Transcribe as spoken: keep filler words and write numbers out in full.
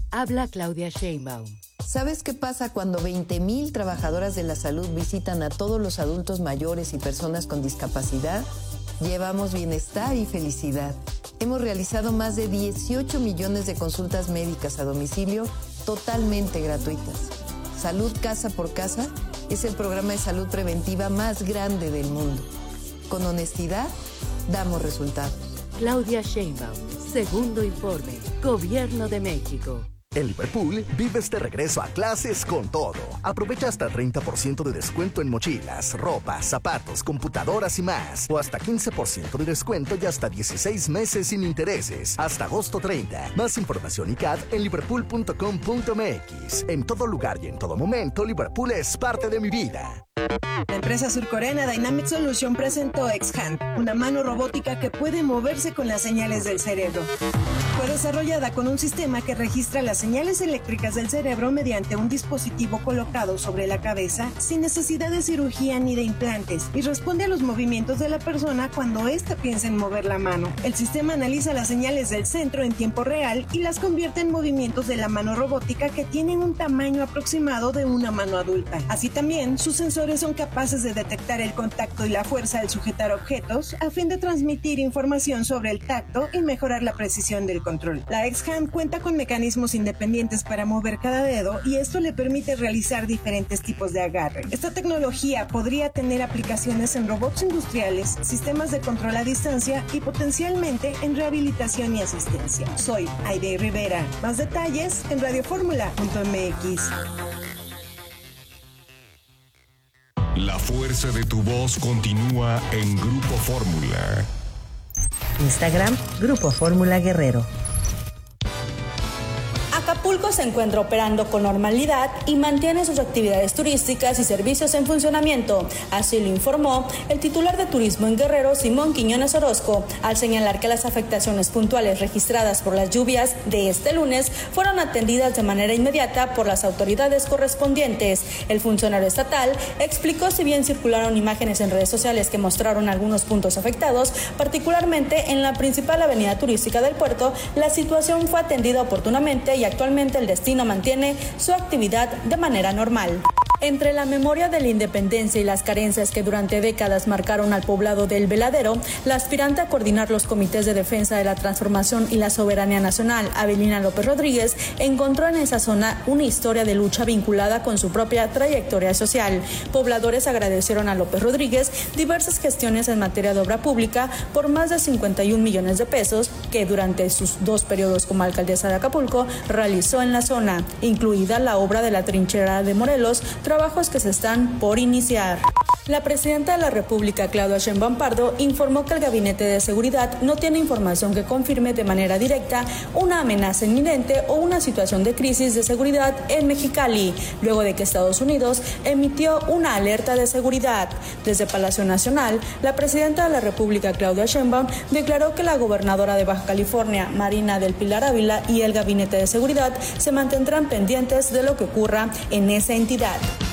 Habla Claudia Sheinbaum. ¿Sabes qué pasa cuando veinte mil trabajadoras de la salud visitan a todos los adultos mayores y personas con discapacidad? Llevamos bienestar y felicidad. Hemos realizado más de dieciocho millones de consultas médicas a domicilio totalmente gratuitas. Salud Casa por Casa es el programa de salud preventiva más grande del mundo. Con honestidad, damos resultados. Claudia Sheinbaum, segundo informe, Gobierno de México. En Liverpool, vives de regreso a clases con todo. Aprovecha hasta treinta por ciento de descuento en mochilas, ropa, zapatos, computadoras y más. O hasta quince por ciento de descuento y hasta dieciséis meses sin intereses. Hasta agosto treinta. Más información y C A D en liverpool punto com punto m x. En todo lugar y en todo momento, Liverpool es parte de mi vida. La empresa surcoreana Dynamic Solution presentó X-Hand, una mano robótica que puede moverse con las señales del cerebro. Fue desarrollada con un sistema que registra las señales eléctricas del cerebro mediante un dispositivo colocado sobre la cabeza sin necesidad de cirugía ni de implantes y responde a los movimientos de la persona cuando ésta piensa en mover la mano. El sistema analiza las señales del centro en tiempo real y las convierte en movimientos de la mano robótica que tienen un tamaño aproximado de una mano adulta. Así también, sus sensores son capaces de detectar el contacto y la fuerza al sujetar objetos a fin de transmitir información sobre el tacto y mejorar la precisión del control. La X-Hand cuenta con mecanismos independientes para mover cada dedo y esto le permite realizar diferentes tipos de agarre. Esta tecnología podría tener aplicaciones en robots industriales, sistemas de control a distancia y potencialmente en rehabilitación y asistencia. Soy Aide Rivera. Más detalles en radio fórmula punto m x. La fuerza de tu voz continúa en Grupo Fórmula. Instagram, Grupo Fórmula Guerrero. Acapulco se encuentra operando con normalidad y mantiene sus actividades turísticas y servicios en funcionamiento. Así lo informó el titular de Turismo en Guerrero, Simón Quiñones Orozco, al señalar que las afectaciones puntuales registradas por las lluvias de este lunes fueron atendidas de manera inmediata por las autoridades correspondientes. El funcionario estatal explicó si bien circularon imágenes en redes sociales que mostraron algunos puntos afectados, particularmente en la principal avenida turística del puerto, la situación fue atendida oportunamente y actualmente el destino mantiene su actividad de manera normal. Entre la memoria de la independencia y las carencias que durante décadas marcaron al poblado del Veladero, la aspirante a coordinar los comités de defensa de la transformación y la soberanía nacional, Avelina López Rodríguez, encontró en esa zona una historia de lucha vinculada con su propia trayectoria social. Pobladores agradecieron a López Rodríguez diversas gestiones en materia de obra pública por más de cincuenta y un millones de pesos que durante sus dos periodos como alcaldesa de Acapulco realizó en la zona, incluida la obra de la trinchera de Morelos, trabajos que se están por iniciar. La presidenta de la República, Claudia Sheinbaum Pardo, informó que el Gabinete de Seguridad no tiene información que confirme de manera directa una amenaza inminente o una situación de crisis de seguridad en Mexicali, luego de que Estados Unidos emitió una alerta de seguridad. Desde Palacio Nacional, la presidenta de la República, Claudia Sheinbaum, declaró que la gobernadora de Baja California, Marina del Pilar Ávila, y el Gabinete de Seguridad se mantendrán pendientes de lo que ocurra en esa entidad.